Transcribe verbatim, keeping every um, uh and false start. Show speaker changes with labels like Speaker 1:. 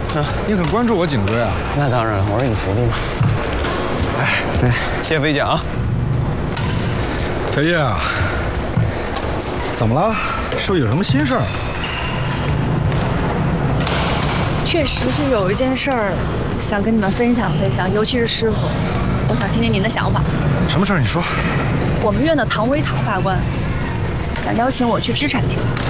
Speaker 1: 啊，你很关注我颈椎啊？
Speaker 2: 那当然了，我是你徒弟嘛。哎，哎，谢谢飞姐啊。
Speaker 1: 小叶啊，怎么了？是不是有什么心事儿？
Speaker 3: 确实是有一件事儿想跟你们分享分享，尤其是师傅，我想听听您的想法。
Speaker 1: 什么事儿？你说。
Speaker 3: 我们院的唐薇唐法官想邀请我去资产庭。